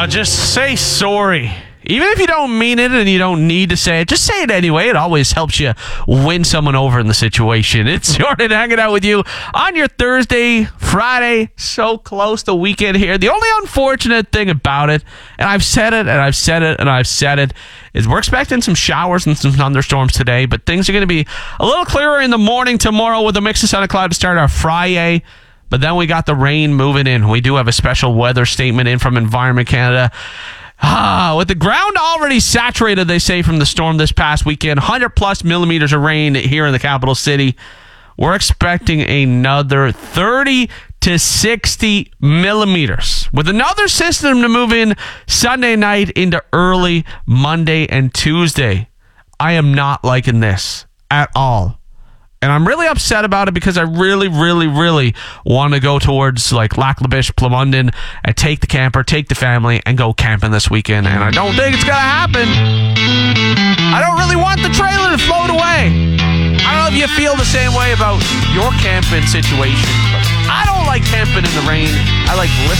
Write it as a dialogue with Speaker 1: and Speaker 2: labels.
Speaker 1: Just say sorry. Even if you don't mean it and you don't need to say it, just say it anyway. It always helps you win someone over in the situation. It's Jordan hanging out with you on your Thursday, Friday, so close to weekend here. The only unfortunate thing about it, and I've said it, and I've said it, and I've said it, is we're expecting some showers and some thunderstorms today, but things are going to be a little clearer in the morning tomorrow with a mix of sun and cloud to start our Friday. But then we got the rain moving in. We do have a special weather statement in from Environment Canada. With the ground already saturated, they say, from the storm this past weekend, 100-plus millimeters of rain here in the capital city. We're expecting another 30 to 60 millimeters, with another system to move in Sunday night into early Monday and Tuesday. I am not liking this at all. And I'm really upset about it because I really, really, really want to go towards like Lac La Biche, Plamondon, and take the camper, take the family, and go camping this weekend. And I don't think it's going to happen. I don't really want the trailer to float away. I don't know if you feel the same way about your camping situation. But I don't like camping in the rain. I like listening